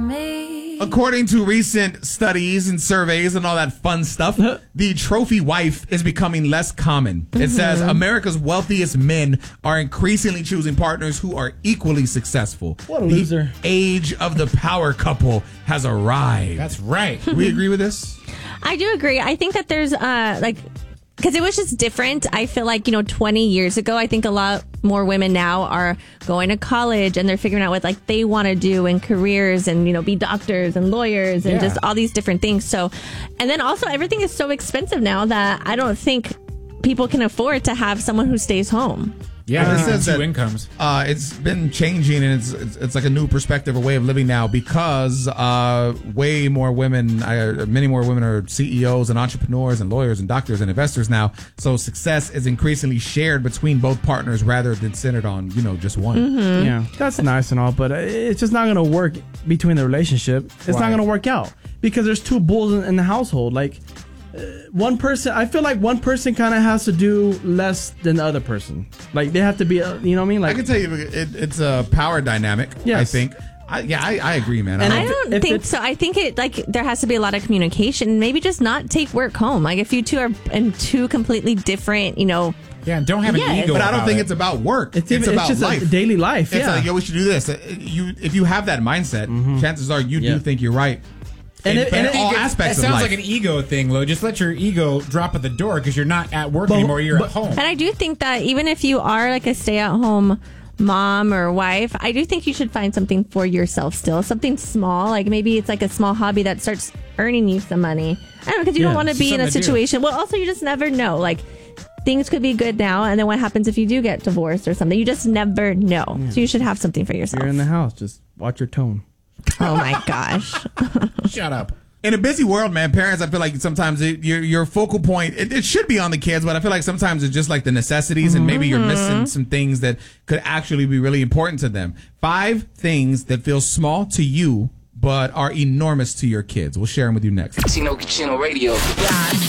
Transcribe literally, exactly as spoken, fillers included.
me. According to recent studies and surveys and all that fun stuff, the trophy wife is becoming less common. It mm-hmm. says America's wealthiest men are increasingly choosing partners who are equally successful. What a the loser. age of the power couple has arrived. That's right. We agree with this? I do agree. I think that there's uh like because it was just different. I feel like, you know, twenty years ago, I think a lot more women now are going to college and they're figuring out what like they want to do in careers and, you know, be doctors and lawyers and yeah. just all these different things. So, and then also everything is so expensive now that I don't think people can afford to have someone who stays home. Yeah, uh, it says two that, incomes. Uh, it's been changing, and it's, it's it's like a new perspective or way of living now because uh, way more women, uh, many more women are C E Os and entrepreneurs and lawyers and doctors and investors now. So success is increasingly shared between both partners rather than centered on, you know, just one. Mm-hmm. Yeah, that's nice and all, but it's just not going to work between the relationship. It's right. not going to work out because there's two bulls in, in the household. Like. Uh, one person, I feel like one person kind of has to do less than the other person. Like they have to be, uh, you know what I mean? Like I can tell you, it, it's a power dynamic. Yes. I think. I, yeah, I, I agree, man. And I don't, I don't think so. I think it like there has to be a lot of communication. Maybe just not take work home. Like if you two are in two completely different, you know. Yeah, and don't have an yes. ego. But I don't think it. it's about work. It's, it's even, about it's just life, daily life. It's yeah. like, yo, we should do this. You, if you have that mindset, mm-hmm. chances are you yeah. do think you're right. And, in, it, and in all it, aspects it of life. sounds like an ego thing, Lo. Just let your ego drop at the door because you're not at work but, anymore. You're but, at home. And I do think that even if you are like a stay-at-home mom or wife, I do think you should find something for yourself still. Something small. Like maybe it's like a small hobby that starts earning you some money. I don't know, because you yeah, don't want to be in a situation. Well, also, you just never know. Like, things could be good now, and then what happens if you do get divorced or something? You just never know. Yeah. So you should have something for yourself. You're in the house. Just watch your tone. Oh, my gosh. Shut up. In a busy world, man, parents, I feel like sometimes it, your your focal point, it, it should be on the kids, but I feel like sometimes it's just like the necessities, and maybe you're missing some things that could actually be really important to them. Five things that feel small to you, but are enormous to your kids. We'll share them with you next. Chino Chino Radio. Yeah.